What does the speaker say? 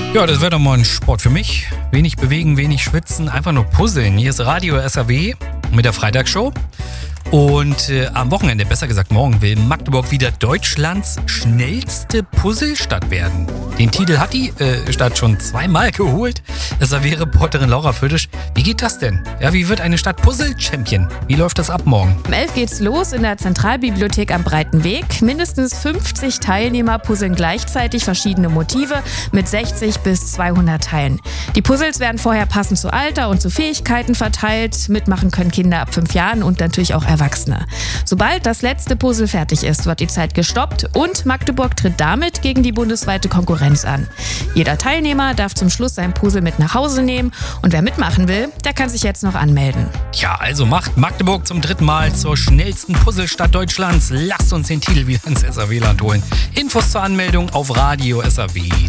Ja, das wäre doch mal ein Sport für mich. Wenig bewegen, wenig schwitzen, einfach nur puzzeln. Hier ist Radio SAW mit der Freitagsshow. Und am Wochenende, besser gesagt morgen, will Magdeburg wieder Deutschlands schnellste Puzzlestadt werden. Den Titel hat die Stadt schon zweimal geholt. SAW-Reporterin Laura Födisch. Wie geht das denn? Ja, wie wird eine Stadt Puzzle-Champion? Wie läuft das ab morgen? Um 11 geht's los in der Zentralbibliothek am Breiten Weg. Mindestens 50 Teilnehmer puzzeln gleichzeitig verschiedene Motive mit 60 bis 200 Teilen. Die Puzzles werden vorher passend zu Alter und zu Fähigkeiten verteilt. Mitmachen können Kinder ab 5 Jahren und natürlich auch Erwachsene. Sobald das letzte Puzzle fertig ist, wird die Zeit gestoppt und Magdeburg tritt damit gegen die bundesweite Konkurrenz an. Jeder Teilnehmer darf zum Schluss sein Puzzle mit nach Hause nehmen und wer mitmachen will, der kann sich jetzt noch anmelden. Ja, also macht Magdeburg zum 3. Mal zur schnellsten Puzzlestadt Deutschlands. Lasst uns den Titel wieder ins SAW-Land holen. Infos zur Anmeldung auf Radio SAW.